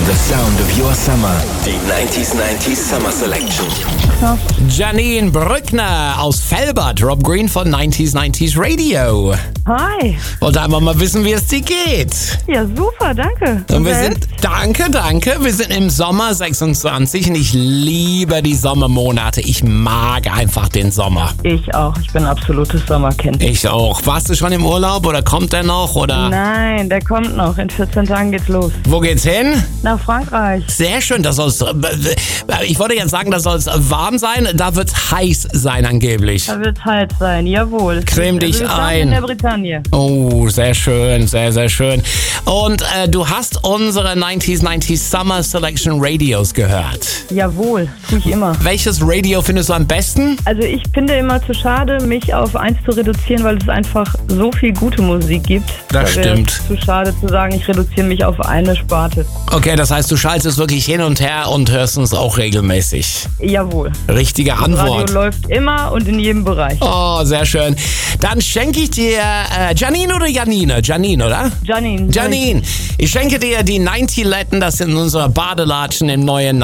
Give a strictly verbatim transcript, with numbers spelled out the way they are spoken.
The sound of your summer. Die neunzig neunzig Summer Selection. Janine Brückner aus Velbert, Rob Green von neunzig neunzig Radio. Hi. Wollte einfach mal wissen, wie es dir geht. Ja, super, danke. Und wir sind, danke, danke. Wir sind im Sommer sechsundzwanzig und ich liebe die Sommermonate. Ich mag einfach den Sommer. Ich auch. Ich bin absolutes Sommerkind. Ich auch. Warst du schon im Urlaub oder kommt der noch? Oder? Nein, der kommt noch. In vierzehn Tagen geht's los. Wo geht's hin? Nach Frankreich. Sehr schön. Das soll's, ich wollte jetzt sagen, das soll es warm sein. Da wird's heiß sein angeblich. Da wird's heiß sein, jawohl. Creme dich Wir sind ein. in der Bretagne. Oh, sehr schön, sehr, sehr schön. Und äh, du hast unsere neunzig neunzig Summer Selection Radios gehört. Jawohl, tue ich immer. Welches Radio findest du am besten? Also ich finde immer zu schade, mich auf eins zu reduzieren, weil es einfach so viel gute Musik gibt. Das Da wäre stimmt. es zu schade zu sagen, ich reduziere mich auf eine Sparte. Okay, das heißt, du schaltest wirklich hin und her und hörst uns auch regelmäßig. Jawohl. Richtige Das Antwort. Radio läuft immer und in jedem Bereich. Oh, sehr schön. Dann schenke ich dir äh, Janine oder Janine? Janine, oder? Janine. Janine, ich schenke dir die neunzig Letten, das sind unsere Badelatschen im neuen